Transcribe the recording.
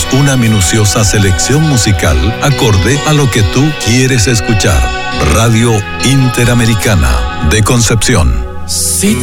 una minuciosa selección musical acorde a lo que tú quieres escuchar. Radio Interamericana de Concepción. Sí.